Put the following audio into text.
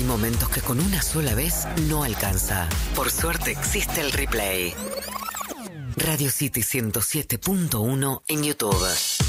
Hay momentos que con una sola vez no alcanza. Por suerte existe el replay. Radio City 107.1 en YouTube.